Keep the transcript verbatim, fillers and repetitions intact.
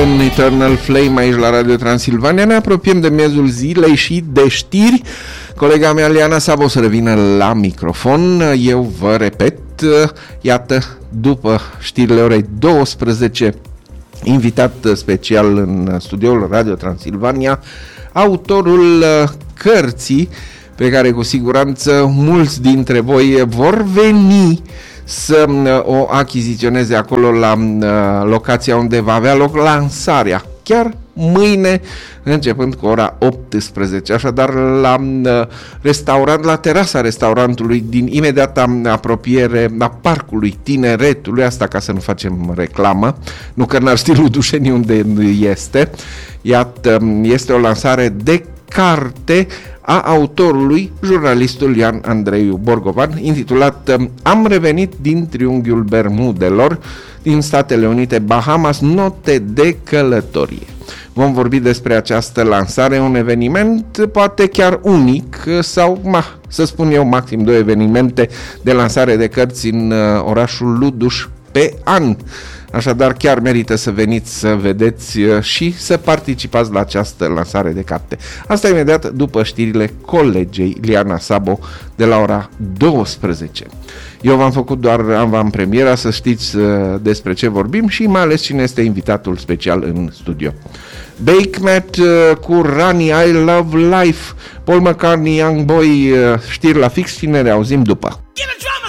În Eternal Flame aici la Radio Transilvania. Ne apropiem de miezul zilei și de știri. Colega mea Liana Sabo să revină la microfon. Eu vă repet, iată, după știrile orei douăsprezece, invitat special în studioul Radio Transilvania, autorul cărții pe care cu siguranță mulți dintre voi vor veni să o achiziționeze acolo la locația unde va avea loc lansarea, chiar mâine, începând cu ora optsprezece. Așadar, la restaurant, la terasa restaurantului din imediata apropiere a Parcului Tineretului, asta ca să nu facem reclamă, nu că n-ar ști Ludușenii unde este. Iată, este o lansare de carte a autorului, jurnalistul Ian Andreiu Borgovan, intitulat Am revenit din triunghiul Bermudelor, din Statele Unite, Bahamas, note de călătorie. Vom vorbi despre această lansare, un eveniment poate chiar unic sau, ma, să spun eu, maxim două evenimente de lansare de cărți în orașul Luduș pe an. Așadar, chiar merită să veniți să vedeți și să participați la această lansare de carte. Asta imediat după știrile colegei Liana Sabo de la ora douăsprezece. Eu v-am făcut doar avant-premiera, să știți despre ce vorbim și mai ales cine este invitatul special în studio. Bakemat cu Rani, I Love Life, Paul McCartney, Young Boy, știri la fix și ne reauzim după.